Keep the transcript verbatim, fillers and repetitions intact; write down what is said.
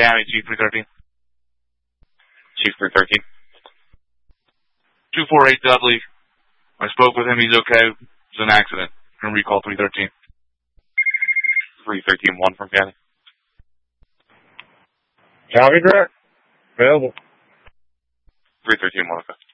Miami, Chief three thirteen. Chief three thirteen. two four eight Dudley. I spoke with him. He's okay. It was an accident. Can recall three thirteen. three thirteen one from County. Copy, direct. Available. three thirteen one, okay.